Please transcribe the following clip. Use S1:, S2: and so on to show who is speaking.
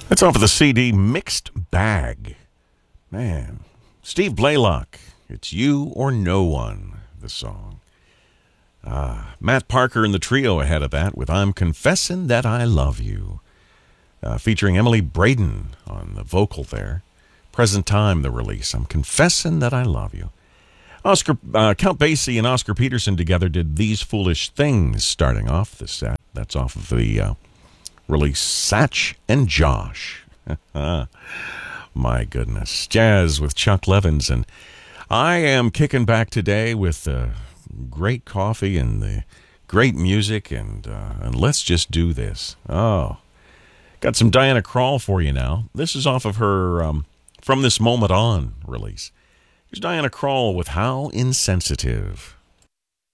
S1: That's off of the CD Mixed Bag. Man, Steve Blaylock, It's You or No One, the song. Matt Parker and the trio ahead of that with I'm Confessing That I Love You, featuring Emily Braden on the vocal there. Present time, the release. I'm Confessing That I Love You. Count Basie and Oscar Peterson together did These Foolish Things starting off the set. That's off of the release Satch and Josh. My goodness. Jazz with Chuck Levins. And I am kicking back today with great coffee and the great music. And let's just do this. Oh, got some Diana Krall for you now. This is off of her From This Moment On release. Here's Diana Krall with How Insensitive.